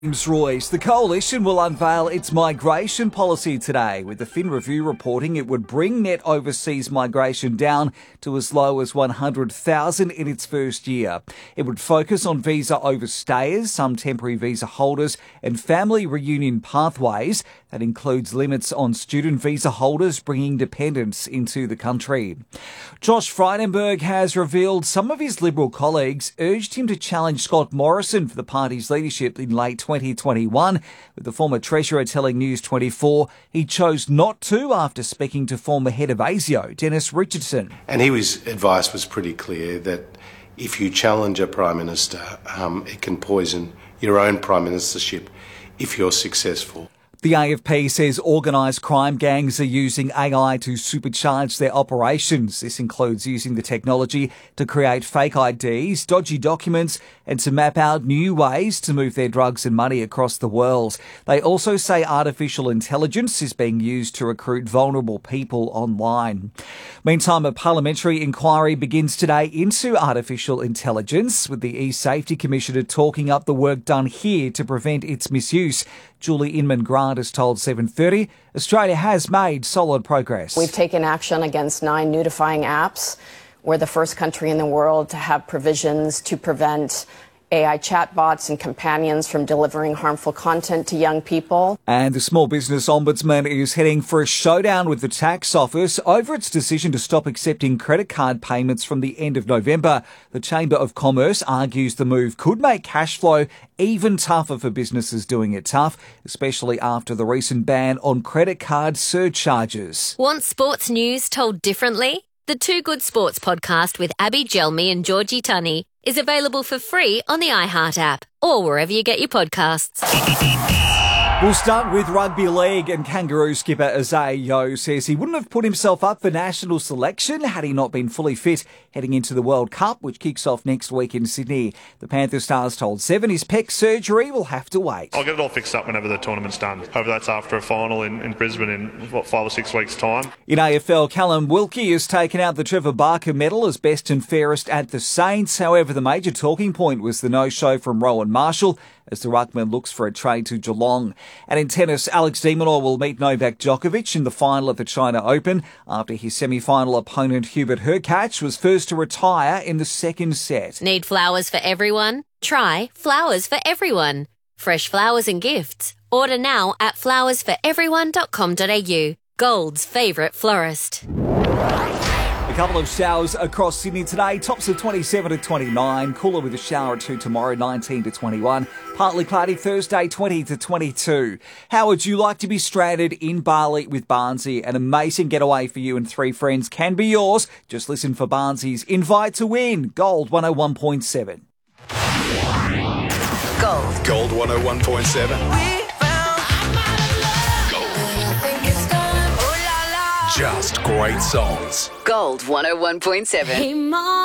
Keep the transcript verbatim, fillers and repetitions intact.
James Royce. The Coalition will unveil its migration policy today, with the Fin Review reporting it would bring net overseas migration down to as low as one hundred thousand in its first year. It would focus on visa overstayers, some temporary visa holders, and family reunion pathways. That includes limits on student visa holders bringing dependents into the country. Josh Frydenberg has revealed some of his Liberal colleagues urged him to challenge Scott Morrison for the party's leadership in late twenty twenty-one, with the former Treasurer telling News twenty-four he chose not to after speaking to former head of ASIO, Dennis Richardson. And his advice was pretty clear that if you challenge a Prime Minister, um, it can poison your own Prime Ministership if you're successful. The A F P says organised crime gangs are using A I to supercharge their operations. This includes using the technology to create fake I Ds, dodgy documents, and to map out new ways to move their drugs and money across the world. They also say artificial intelligence is being used to recruit vulnerable people online. Meantime, a parliamentary inquiry begins today into artificial intelligence, with the E-Safety Commissioner talking up the work done here to prevent its misuse. Julie Inman-Grant has told seven thirty Australia has made solid progress. We've taken action against nine nudifying apps. We're the first country in the world to have provisions to prevent A I chatbots and companions from delivering harmful content to young people. And the Small Business Ombudsman is heading for a showdown with the tax office over its decision to stop accepting credit card payments from the end of November. The Chamber of Commerce argues the move could make cash flow even tougher for businesses doing it tough, especially after the recent ban on credit card surcharges. Want sports news told differently? The Two Good Sports podcast with Abby Gelmi and Georgie Tunney is available for free on the iHeart app or wherever you get your podcasts. We'll start with rugby league, and Kangaroo skipper Isaiah Yeo says he wouldn't have put himself up for national selection had he not been fully fit heading into the World Cup, which kicks off next week in Sydney. The Panther Stars told Seven his pec surgery will have to wait. I'll get it all fixed up whenever the tournament's done. Hopefully that's after a final in, in Brisbane in, what, five or six weeks' time. In A F L, Callum Wilkie has taken out the Trevor Barker medal as best and fairest at the Saints. However, the major talking point was the no-show from Rowan Marshall as the ruckman looks for a trade to Geelong. And in tennis, Alex de Minaur will meet Novak Djokovic in the final of the China Open after his semi-final opponent Hubert Hurkacz was first to retire in the second set. Need flowers for everyone? Try Flowers for Everyone. Fresh flowers and gifts. Order now at flowers for everyone dot com dot a u. Gold's favourite florist. A couple of showers across Sydney today, tops of twenty-seven to twenty-nine, cooler with a shower or two tomorrow, nineteen to twenty-one, partly cloudy Thursday, twenty to twenty-two. How would you like to be stranded in Bali with Barnsey? An amazing getaway for you and three friends can be yours. Just listen for Barnsey's invite to win. Gold one oh one point seven. Gold. Gold one oh one point seven. Just great songs. Gold one oh one point seven. Hey, Mom.